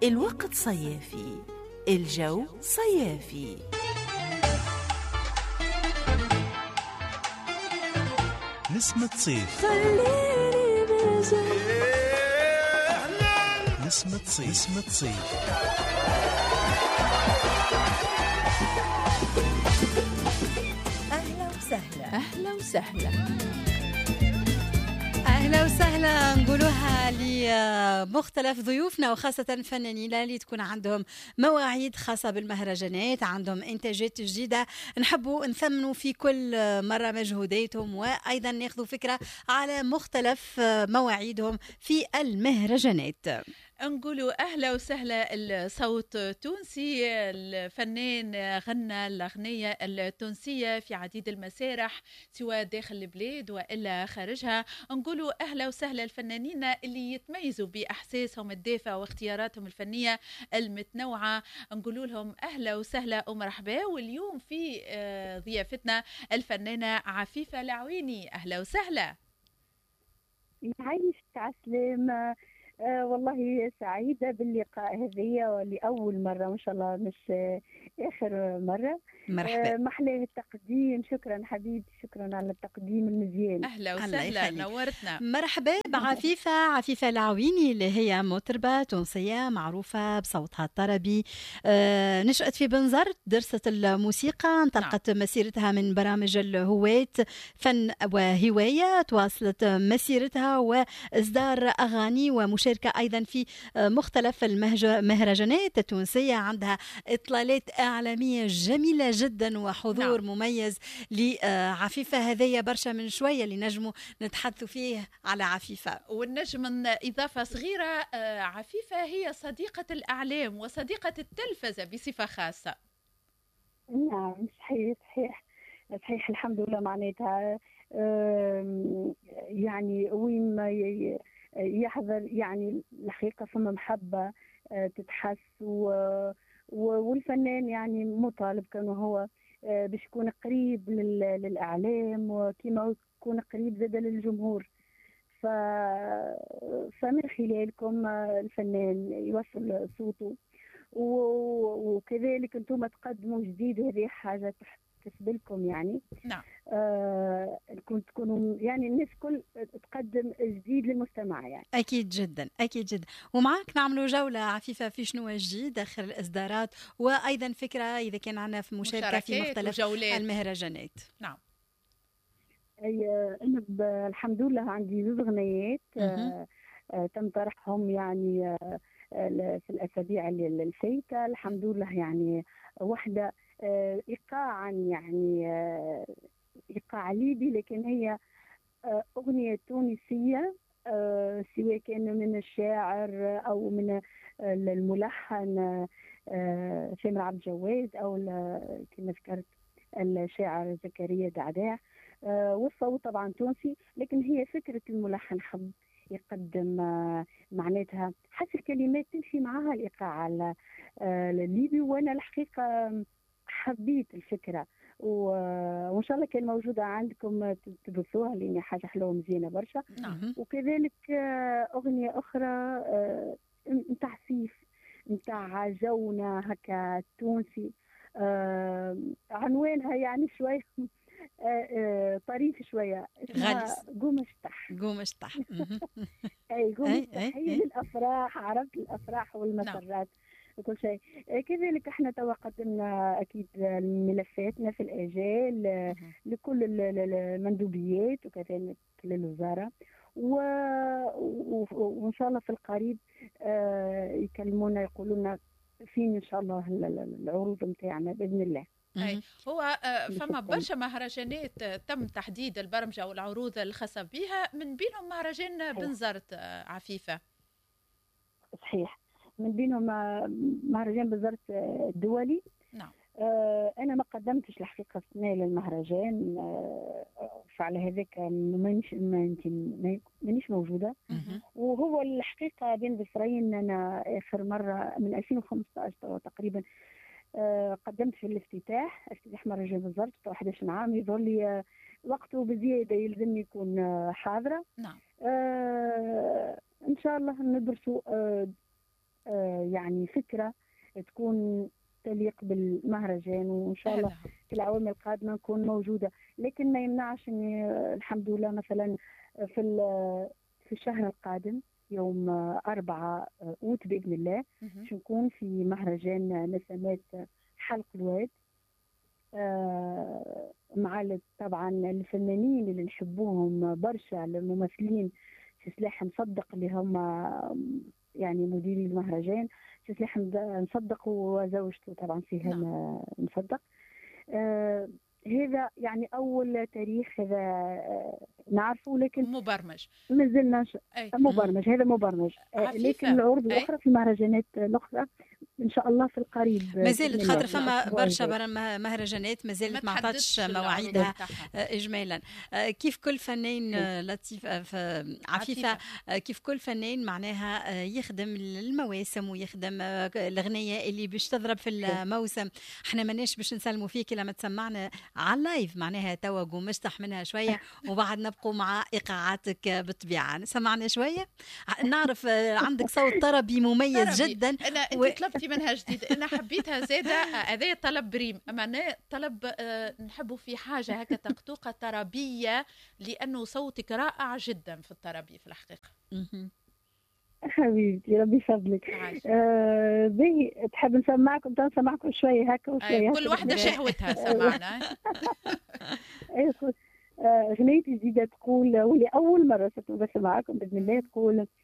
الوقت صيافي، الجو صيافي. نسمة صيف، خليني بجد نسمة صيف، نسمة صيف. أهلا وسهلا، أهلا وسهلا، أهلا وسهلا نقولوها لمختلف ضيوفنا وخاصة فنانين اللي تكون عندهم مواعيد خاصة بالمهرجانات، عندهم إنتاجات جديدة، نحبوا نثمنوا في كل مرة مجهوداتهم وأيضا ناخذوا فكرة على مختلف مواعيدهم في المهرجانات. نقولوا أهلا وسهلا. الصوت تونسي، الفنان غنى الأغنية التونسية في عديد المسارح سواء داخل البلاد وإلا خارجها. نقولوا أهلا وسهلا الفنانين اللي يتميزوا بإحساسهم الدافع واختياراتهم الفنية المتنوعة. نقولوا لهم أهلا وسهلا ومرحبا. واليوم في ضيافتنا الفنانة عفيفة العويني. أهلا وسهلا. يعيشك عسلامة. والله سعيدة باللقاء هذه ولأول مرة ما شاء الله، مش آخر مرة. مرحبا. محلاه التقديم. شكرا حبيبتي، شكرا على التقديم المزيان. أهلا وسهلا، نورتنا. مرحبا بعفيفة العويني اللي هي مطربة تونسية معروفة بصوتها الطربي. نشأت في بنزرت، درست الموسيقى، انطلقت مسيرتها من برامج الهواة فن وهواية، تواصلت مسيرتها وإصدار أغاني ومشاركة أيضا في مختلف المهرجانات التونسية. عندها إطلالات إعلامية جميلة جدا وحضور مميز لعفيفة. هذه برشا من شوية اللي نجموا نتحدثوا فيه على عفيفة. والنجم من إضافة صغيرة، عفيفة هي صديقة الأعلام وصديقة التلفزة بصفة خاصة. نعم صحيح الحمد لله. معناتها يعني وين ما يحضر يعني الحقيقة فما محبة تتحس، والفنان يعني مطالب كان هو باش يكون قريب للإعلام وكما يكون قريب زاد للجمهور. فمن خلالكم الفنان يوصل صوته، وكذلك انتم تقدموا جديد، وهذه حاجة تحسب لكم يعني. نعم. كنت تكونوا يعني الناس كل تقدم جديد للمجتمع يعني. أكيد جدا أكيد جدا. ومعك نعملوا جولة عفيفة في شنو جديد داخل الإصدارات، وأيضا فكرة إذا كان عنا في مشاركة في مختلف وجولات. المهرجانات. نعم. أنا الحمد لله عندي 2 أغنيات تم طرحهم يعني في الأسابيع الفايتة الحمد لله. يعني واحدة إيقاعا يعني إيقاع ليبي، لكن هي أغنية تونسية، سواء كان من الشاعر أو من الملحن سامر عبد الجواد أو كما ذكرت الشاعر زكريا دعداع، والصوت طبعا تونسي. لكن هي فكرة الملحن حب يقدم معناتها حتى الكلمات تمشي معها الإيقاع الليبي، وأنا الحقيقة حبيت الفكرة وإن شاء الله كان موجودة عندكم تبثوها لأن حاجة حلوة مزيانة برشا. وكذلك أغنية أخرى متاع صيف، متاع جونا هكا تونسي، عنوانها يعني شوي طريف شوية، اسمها قوم اشطح. اي قوم اشطح، هي للافراح، عرفت الافراح والمسرات وكل شيء. كذلك احنا توا قدمنا اكيد ملفاتنا في الاجال لكل المندوبيات وكذلك للوزاره، وان شاء الله في القريب يكلمونا يقولوا لنا فين ان شاء الله العروض نتاعنا باذن الله. أي هو فما برشا مهرجانات تم تحديد البرمجة والعروض الخاصة بها، من بينهم مهرجان بنزرت عفيفة. صحيح، من بينهم مهرجان بنزرت الدولي. نعم. أنا ما قدمتش الحقيقة السنة للمهرجان، فعلى هذاك مانيش موجودة. وهو الحقيقة بين ذكرين أنا آخر مرة من 2015 تقريبا قدمت في افتتاح مهرجان بنزرت 11 عام. يظهر لي وقته بزيادة يلزمني يكون حاضرة. نعم. إن شاء الله ندرسوا يعني فكرة تكون تليق بالمهرجان، وإن شاء الله في الأعوام القادمة نكون موجودة. لكن ما يمنعش أني الحمد لله مثلا في الشهر القادم يوم 4 أوت بإذن الله باش نكون في مهرجان نسمات حلق الواد مع طبعا الفنانين اللي نحبوهم برشا، الممثلين سلاح مصدق اللي هم يعني مديري المهرجان، سلاح مصدق وزوجته طبعا سهام مصدق. هذا يعني أول تاريخ هذا نعرفه، لكن مبرمج ما زلنا مبرمج، هذا مبرمج. لكن العروض الأخرى في المهرجانات الأخرى إن شاء الله في القريب ما زالت، خاطر فما برشا مهرجانات ما زالت ما عطاتش مواعيدها إجمالا. كيف كل فنان لطيف عفيفة، كيف كل فنان معناها يخدم المواسم ويخدم الأغنية اللي باش تضرب في الموسم. احنا ماناش باش نسلموا فيك لما تسمعنا على اللايف، معناها توا قومشتح منها شوية وبعد نبقوا مع إيقاعاتك بالطبيعة. سمعنا شوية، نعرف عندك صوت طربي مميز جدا. أنت طلبتي منها جديد، أنا حبيتها زادة. هذا طلب بريم، أما أنا طلب نحبه في حاجة هكا تقطوقة طربية، لأنه صوتك رائع جدا في الطربي في الحقيقة. حبيبتي ربي يفضلك. زي تحب نسمعكم شوية هكا وشوية كل واحدة شهوتها. سمعنا أغنيتي جديدة تقول، واللي أول مرة بسمعكم بإذن الله، تقول